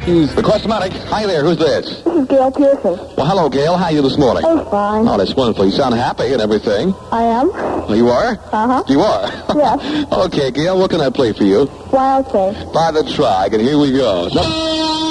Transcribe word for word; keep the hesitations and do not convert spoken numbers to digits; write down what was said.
The Questomatic. Hi there, who's this? This is Gail Pearson. Well, hello, Gail. How are you this morning? I'm fine. Oh, that's wonderful. You sound happy and everything. I am. Oh, you are? Uh-huh. You are? Yes. Okay, Gail, what can I play for you? Wild Thing. By the Trog, and here we go. No-